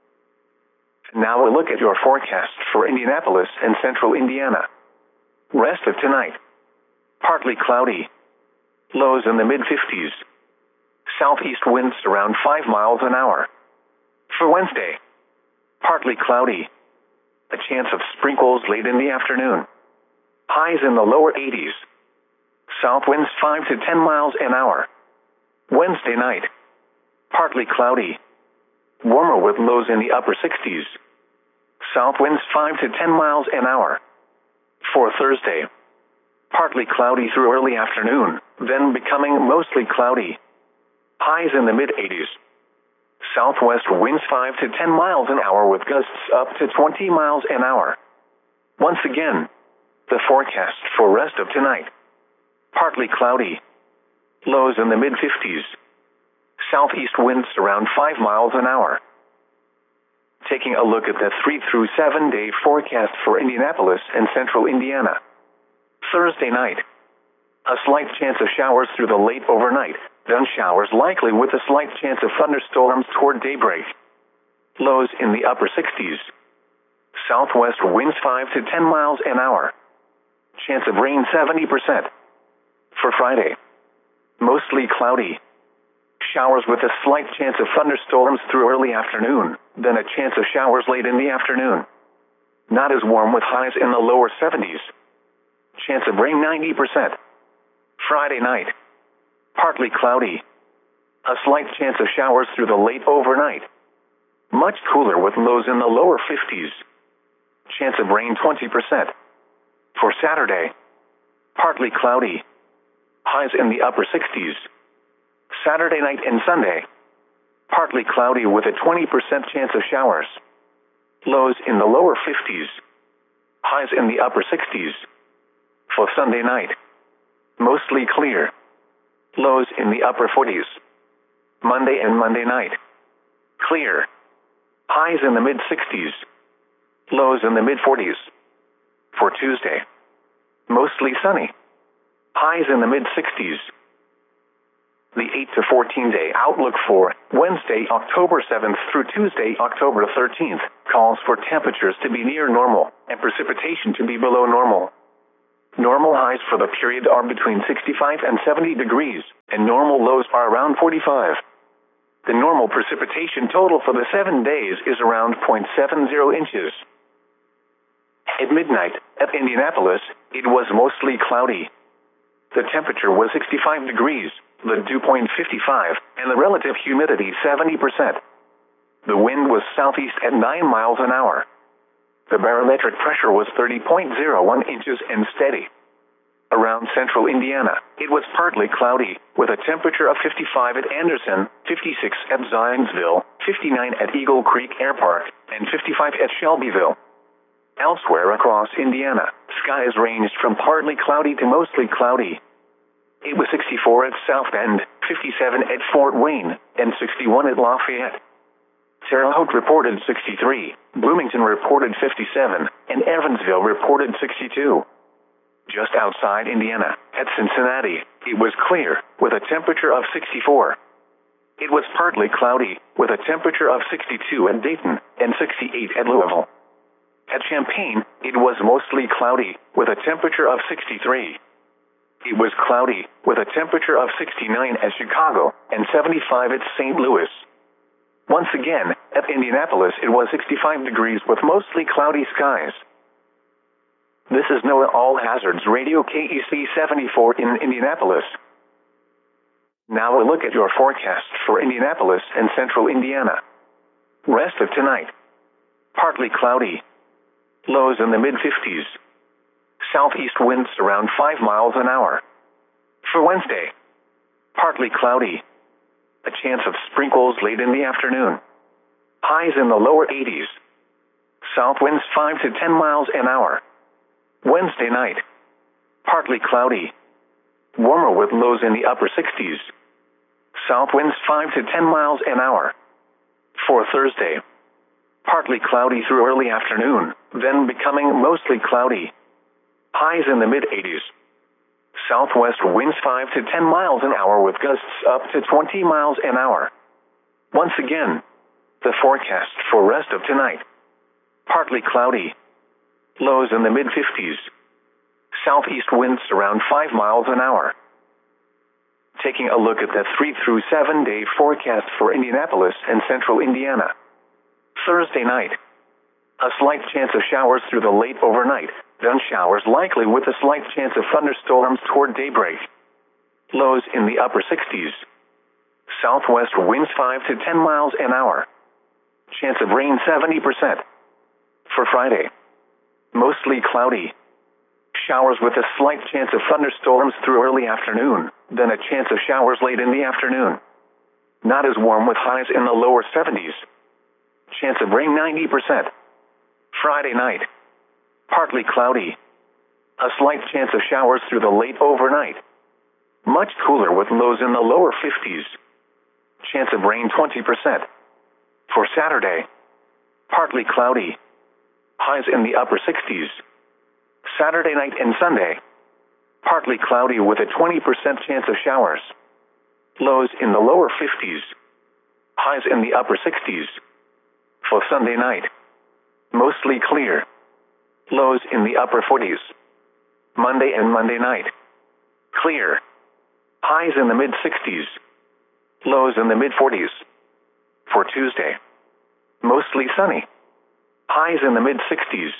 Now a look at your forecast for Indianapolis and central Indiana. Rest of tonight, partly cloudy. Lows in the mid-50s. Southeast winds around 5 miles an hour. For Wednesday, partly cloudy. A chance of sprinkles late in the afternoon. Highs in the lower 80s. South winds 5 to 10 miles an hour. Wednesday night, partly cloudy. Warmer with lows in the upper 60s. South winds 5 to 10 miles an hour. For Thursday, partly cloudy through early afternoon, then becoming mostly cloudy. Highs in the mid-80s. Southwest winds 5 to 10 miles an hour with gusts up to 20 miles an hour. Once again, the forecast for rest of tonight. Partly cloudy. Lows in the mid-50s. Southeast winds around 5 miles an hour. Taking a look at the 3 through 7 day forecast for Indianapolis and central Indiana. Thursday night, a slight chance of showers through the late overnight, then showers likely with a slight chance of thunderstorms toward daybreak. Lows in the upper 60s. Southwest winds 5 to 10 miles an hour. Chance of rain 70%. For Friday, mostly cloudy. Showers with a slight chance of thunderstorms through early afternoon, then a chance of showers late in the afternoon. Not as warm with highs in the lower 70s. Chance of rain 90%. Friday night, partly cloudy. A slight chance of showers through the late overnight. Much cooler with lows in the lower 50s. Chance of rain 20%. For Saturday, partly cloudy. Highs in the upper 60s. Saturday night and Sunday, partly cloudy with a 20% chance of showers. Lows in the lower 50s. Highs in the upper 60s. For Sunday night, mostly clear. Lows in the upper 40s. Monday and Monday night, clear. Highs in the mid-60s. Lows in the mid-40s. For Tuesday, mostly sunny. Highs in the mid-60s. The 8 to 14 day outlook for Wednesday, October 7th through Tuesday, October 13th, calls for temperatures to be near normal and precipitation to be below normal. Normal highs for the period are between 65 and 70 degrees, and normal lows are around 45. The normal precipitation total for the 7 days is around 0.70 inches. At midnight, at Indianapolis, it was mostly cloudy. The temperature was 65 degrees, the dew point 55, and the relative humidity 70%. The wind was southeast at 9 miles an hour. The barometric pressure was 30.01 inches and steady. Around central Indiana, it was partly cloudy, with a temperature of 55 at Anderson, 56 at Zionsville, 59 at Eagle Creek Air Park, and 55 at Shelbyville. Elsewhere across Indiana, skies ranged from partly cloudy to mostly cloudy. It was 64 at South Bend, 57 at Fort Wayne, and 61 at Lafayette. Terre Haute reported 63, Bloomington reported 57, and Evansville reported 62. Just outside Indiana, at Cincinnati, it was clear, with a temperature of 64. It was partly cloudy, with a temperature of 62 at Dayton, and 68 at Louisville. At Champaign, it was mostly cloudy, with a temperature of 63. It was cloudy, with a temperature of 69 at Chicago, and 75 at St. Louis. Once again, at Indianapolis it was 65 degrees with mostly cloudy skies. This is NOAA All Hazards Radio KEC 74 in Indianapolis. Now a look at your forecast for Indianapolis and central Indiana. Rest of tonight. Partly cloudy. Lows in the mid-50s. Southeast winds around 5 miles an hour. For Wednesday, partly cloudy. A chance of sprinkles late in the afternoon. Highs in the lower 80s. South winds 5 to 10 miles an hour. Wednesday night, partly cloudy. Warmer with lows in the upper 60s. South winds 5 to 10 miles an hour. For Thursday, partly cloudy through early afternoon, then becoming mostly cloudy. Highs in the mid-80s. Southwest winds 5 to 10 miles an hour with gusts up to 20 miles an hour. Once again, the forecast for rest of tonight. Partly cloudy. Lows in the mid-50s. Southeast winds around 5 miles an hour. Taking a look at the 3 through 7 day forecast for Indianapolis and central Indiana. Thursday night. A slight chance of showers through the late overnight, then showers likely with a slight chance of thunderstorms toward daybreak. Lows in the upper 60s. Southwest winds 5 to 10 miles an hour. Chance of rain 70%. For Friday, mostly cloudy. Showers with a slight chance of thunderstorms through early afternoon, then a chance of showers late in the afternoon. Not as warm with highs in the lower 70s. Chance of rain 90%. Friday night, partly cloudy. A slight chance of showers through the late overnight. Much cooler with lows in the lower 50s. Chance of rain 20%. For Saturday, partly cloudy. Highs in the upper 60s. Saturday night and Sunday, partly cloudy with a 20% chance of showers. Lows in the lower 50s. Highs in the upper 60s. For Sunday night, mostly clear. Lows in the upper 40s. Monday and Monday night, clear. Highs in the mid-60s. Lows in the mid-40s. For Tuesday, mostly sunny. Highs in the mid-60s.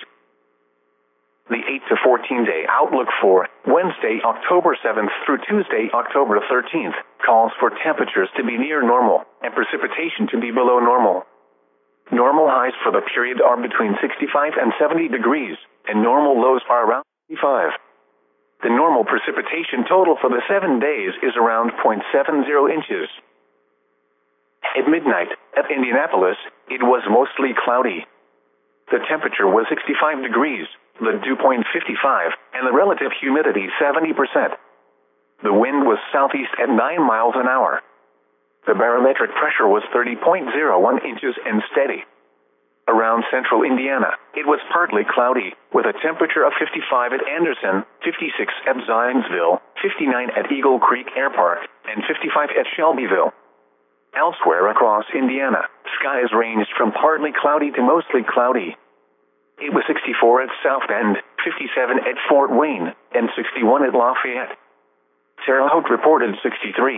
The 8 to 14 day outlook for Wednesday, October 7th through Tuesday, October 13th, calls for temperatures to be near normal and precipitation to be below normal. Normal highs for the period are between 65 and 70 degrees, and normal lows are around 55. The normal precipitation total for the 7 days is around 0.70 inches. At midnight, at Indianapolis, it was mostly cloudy. The temperature was 65 degrees, the dew point 55, and the relative humidity 70%. The wind was southeast at 9 miles an hour. The barometric pressure was 30.01 inches and steady. Around central Indiana, it was partly cloudy, with a temperature of 55 at Anderson, 56 at Zionsville, 59 at Eagle Creek Air Park, and 55 at Shelbyville. Elsewhere across Indiana, skies ranged from partly cloudy to mostly cloudy. It was 64 at South Bend, 57 at Fort Wayne, and 61 at Lafayette. Terre Haute reported 63.